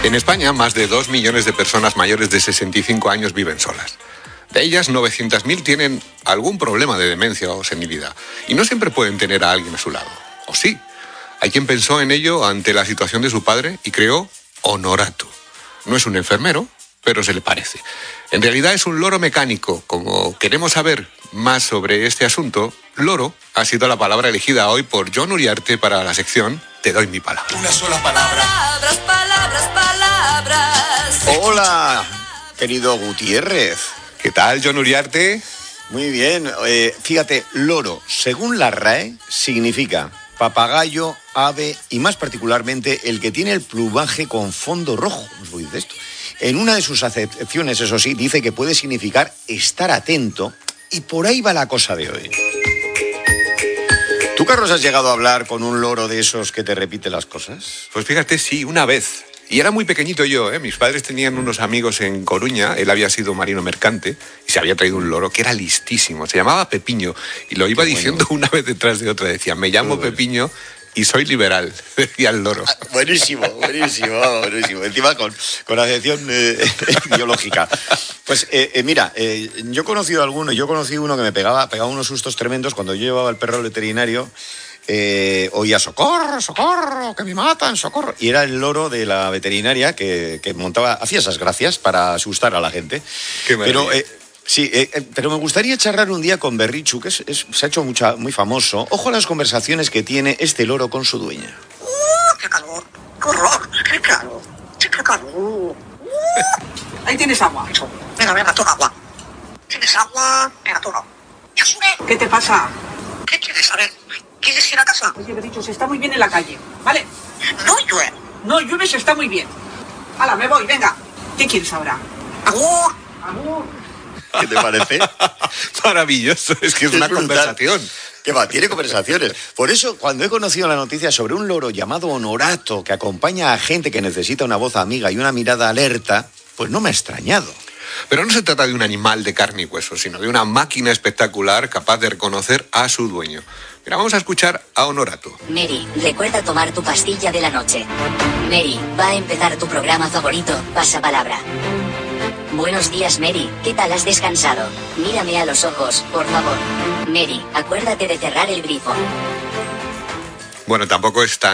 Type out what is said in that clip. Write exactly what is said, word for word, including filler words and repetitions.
En España, más de dos millones de personas mayores de sesenta y cinco años viven solas. De ellas, novecientas mil tienen algún problema de demencia o senilidad. Y no siempre pueden tener a alguien a su lado. ¿O sí? Hay quien pensó en ello ante la situación de su padre y creó Honorato. No es un enfermero, pero se le parece. En realidad es un loro mecánico. Como queremos saber más sobre este asunto, loro ha sido la palabra elegida hoy por Jon Uriarte para la sección Te doy mi palabra. Una sola palabra. Palabras, palabras, palabras. Hola, querido Gutiérrez. ¿Qué tal, Jon Uriarte? Muy bien. Eh, fíjate, loro, según la R A E, significa papagayo, ave y más particularmente el que tiene el plumaje con fondo rojo. ¿Os voy de esto? En una de sus acepciones, eso sí, dice que puede significar estar atento y por ahí va la cosa de hoy. ¿Tú, Carlos, has llegado a hablar con un loro de esos que te repite las cosas? Pues fíjate, sí, una vez. Y era muy pequeñito yo, ¿eh? Mis padres tenían unos amigos en Coruña, él había sido marino mercante y se había traído un loro que era listísimo, se llamaba Pepiño y lo iba Qué diciendo bueno. Una vez detrás de otra, decía, me llamo bueno. Pepiño y soy liberal, decía el loro. Ah, buenísimo, buenísimo, buenísimo, encima con, con acepción eh, biológica. Pues eh, eh, mira, eh, yo he conocido alguno, yo conocí uno que me pegaba, pegaba unos sustos tremendos cuando yo llevaba el perro al veterinario. Eh, oía socorro, socorro, que me matan, socorro. Y era el loro de la veterinaria que, que montaba, hacía esas gracias para asustar a la gente. Qué maravilla. Pero eh, sí, eh, eh, pero me gustaría charlar un día con Berrichu, que es, es, se ha hecho mucha, muy famoso. Ojo a las conversaciones que tiene este loro con su dueña. ¡Uh, qué calor! ¡Qué horror! ¡Qué calor! ¡Qué calor! Uh. Ahí tienes agua. Venga, venga, toma agua. ¿Tienes agua? Venga, toma. ¡Yasune! ¿Qué te pasa? ¿Qué quieres saber? ¿Quieres ir a casa? Oye, he dicho, se está muy bien en la calle, ¿vale? No llueve. No llueve, se está muy bien. Hala, me voy, venga. ¿Qué quieres ahora? ¡Agur! Agur. ¿Qué te parece? Maravilloso, es que es, es una brutal. Conversación. ¿Qué va? Tiene conversaciones. Por eso, cuando he conocido la noticia sobre un loro llamado Honorato que acompaña a gente que necesita una voz amiga y una mirada alerta, pues no me ha extrañado. Pero no se trata de un animal de carne y hueso, sino de una máquina espectacular capaz de reconocer a su dueño. Mira, vamos a escuchar a Honorato. Mary, recuerda tomar tu pastilla de la noche. Mary, va a empezar tu programa favorito, Pasapalabra. Buenos días, Mary, ¿qué tal has descansado? Mírame a los ojos, por favor. Mary, acuérdate de cerrar el grifo. Bueno, tampoco es tan